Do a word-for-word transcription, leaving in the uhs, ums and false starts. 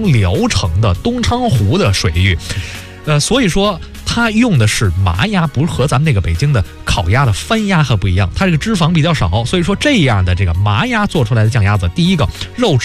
京聊城的东昌湖的水域，呃，所以说它用的是麻鸭，不是和咱们那个北京的烤鸭的翻鸭还不一样，它这个脂肪比较少，所以说这样的这个麻鸭做出来的酱鸭子，第一个肉质